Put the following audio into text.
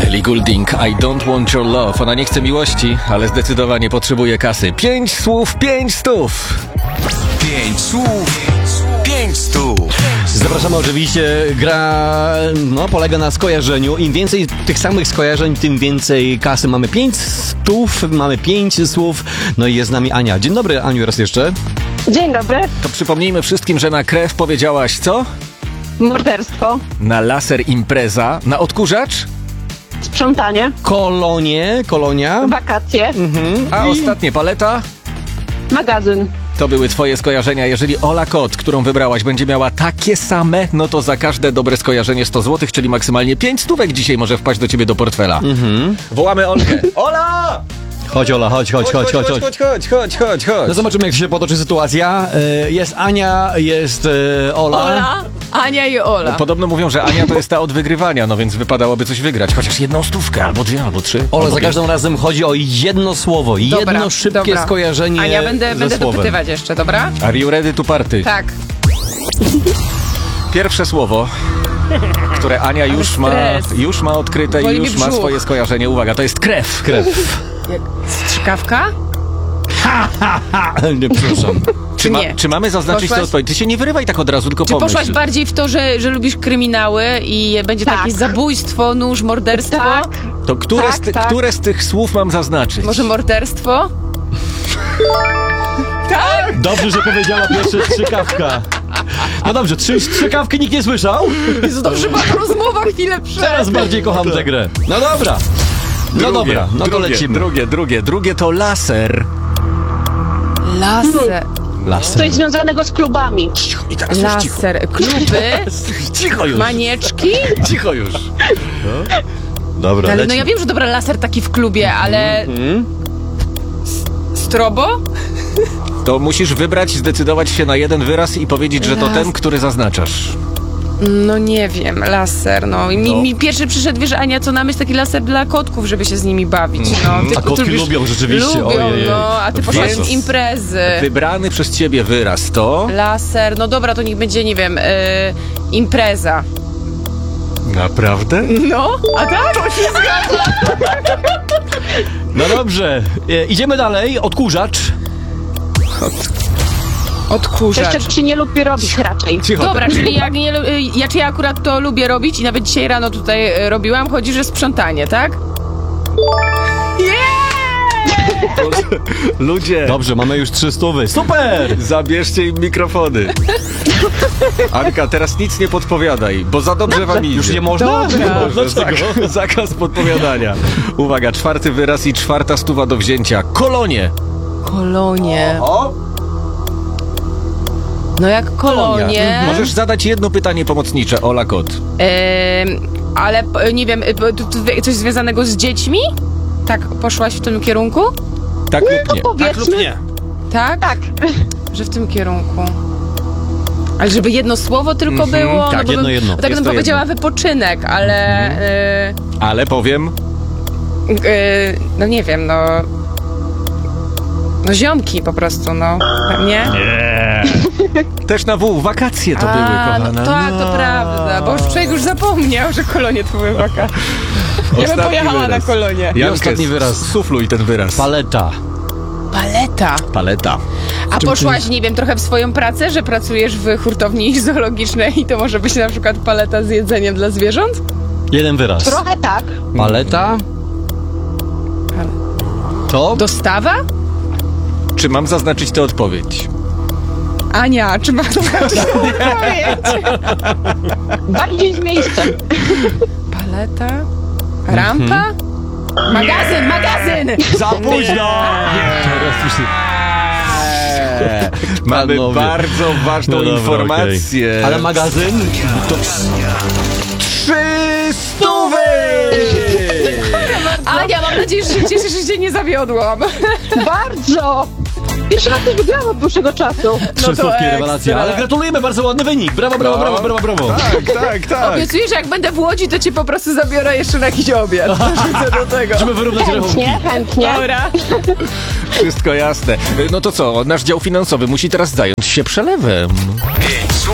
Ellie Goulding, I don't want your love. Ona nie chce miłości, ale zdecydowanie potrzebuje kasy. 5 słów, 5 stów. 5 słów, 5 stów. Zapraszamy oczywiście, gra polega na skojarzeniu. Im więcej tych samych skojarzeń, tym więcej kasy. Mamy 5 stów, mamy 5 słów. No i jest z nami Ania. Dzień dobry, Aniu, raz jeszcze. Dzień dobry. To przypomnijmy wszystkim, że na krew powiedziałaś co? Morderstwo. Na laser impreza. Na odkurzacz? Sprzątanie. Kolonia. Wakacje. A ostatnie paleta? Magazyn. To były twoje skojarzenia. Jeżeli Ola Kot, którą wybrałaś, będzie miała takie same, no to za każde dobre skojarzenie 100 zł, czyli maksymalnie 5 stówek dzisiaj może wpaść do ciebie do portfela. Wołamy Olkę. Ola! Chodź, Ola, chodź. Chodź. No zobaczymy, jak się potoczy sytuacja. Jest Ania, jest Ola. Ania i Ola. Podobno mówią, że Ania to jest ta od wygrywania, no więc wypadałoby coś wygrać. Chociaż 1 stówkę, albo 2, albo 3. Ola, albo za każdym razem chodzi o jedno słowo, jedno szybkie skojarzenie. Ania, będę słowem. dopytywać jeszcze, dobra? Are you ready to party? Tak. Pierwsze słowo, które Ania już ma odkryte Boli i mi już ma brzuch. swoje skojarzenie. Uwaga, to jest krew. Strzykawka? Nie, przepraszam. Nie. Czy mamy zaznaczyć tę odpowiedź? Ty się nie wyrywaj tak od razu, tylko Czy pomyśl. poszłaś bardziej w to, że lubisz kryminały i będzie Tak. takie zabójstwo, nóż, morderstwo? Tak. To Tak. które z tych słów mam zaznaczyć? Może morderstwo? Tak! Dobrze, że powiedziała pierwsza strzykawka. No dobrze, strzykawki nikt nie słyszał? Jezu, dobrze, była rozmowa chwilę przed. Teraz bardziej kocham tę grę. No dobra. To lecimy. Drugie to laser. Laser. Coś związanego z klubami. I teraz już cicho. Laser. Kluby? Cicho już. Manieczki? Cicho już. Dobra, Ale no lecimy. ja wiem, że dobra, laser taki w klubie, ale... Strobo? To musisz wybrać, zdecydować się na jeden wyraz i powiedzieć, że to ten, który zaznaczasz. No nie wiem, laser, no. I mi pierwszy przyszedł, wiesz, Ania, co na myśl, taki laser dla kotków, żeby się z nimi bawić, no. Ty, A kotki lubisz- lubią rzeczywiście. Lubią, Ojej. no, a ty poszłaś Więc- z imprezy. Wybrany przez ciebie wyraz to... Laser, no dobra, to niech będzie, nie wiem, impreza. Naprawdę? No, a tak? To się zgadza. No dobrze, idziemy dalej. Odkurzacz. Odkurzacz. Jeszcze się nie lubi robić raczej. Cicho. Dobra, czyli jak nie, ja akurat to lubię robić i nawet dzisiaj rano tutaj robiłam, chodzi, że sprzątanie, tak? Ludzie, Dobrze, mamy już 300. Super! zabierzcie im mikrofony. Anka, teraz nic nie podpowiadaj, bo za dobrze wam idzie. Już nie można? Dobra. Dlaczego? Zakaz podpowiadania. Uwaga, 4 wyraz i 4 stuwa do wzięcia. Kolonie. Kolonie. No jak kolonie. Możesz zadać jedno pytanie pomocnicze, Ola Kot. Ale nie wiem, coś związanego z dziećmi? Tak, poszłaś w tym kierunku? Tak lub No nie? powiedzmy. Tak? Tak. Że w tym kierunku. Ale żeby jedno słowo tylko było? tak, bo jedno. Bo tak Jest bym to powiedziała wypoczynek, ale... Ale powiem... no nie wiem, no... No ziomki po prostu, no. Nie? Też na W, wakacje to były, kochana. No tak, to prawda, bo już człowiek już zapomniał, że kolonie to były wakacje. Ja bym Ostatni pojechała wyraz. na kolonie. Jankę, ostatni wyraz. Sufluj ten wyraz. Paleta. Paleta. Paleta. A poszłaś, nie wiem, trochę w swoją pracę, że pracujesz w hurtowni zoologicznej i to może być na przykład paleta z jedzeniem dla zwierząt? Jeden wyraz. Trochę tak. Paleta. To? Dostawa? Czy mam zaznaczyć tę odpowiedź? Ania, czy ma to znaczyć odpowiedź? Bardziej z miejscem. Paleta? Rampa? Magazyn! Za późno! Mamy Panowie. bardzo ważną No dobra, informację. okej. Ale magazyn? To... 300! Ania, mam nadzieję, że się cieszysz, że cię nie zawiodłam. Bardzo. Pierwszy raz też wygrałam od dłuższego czasu. Trzystówki, rewelacja. ekstra. Ale gratulujemy, bardzo ładny wynik. Brawo. Tak. Obiecuję, że jak będę w Łodzi, to cię po prostu zabiorę jeszcze na jakiś obiad. Wrzucę do tego. Żeby wyrównać rachunki. Chętnie. Dobra. Wszystko jasne. No to co, nasz dział finansowy musi teraz zająć się przelewem.